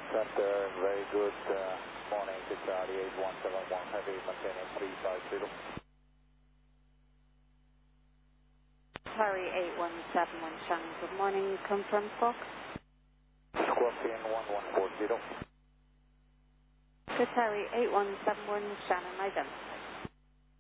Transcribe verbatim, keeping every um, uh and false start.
Center, very good uh, morning to Charlie eight one seven one Heavy, maintaining three five zero. Harry eight one seven one Shannon, good morning, confirm Fox. Scorpion one one four zero. Good Harry eight one seven one Shannon, identify.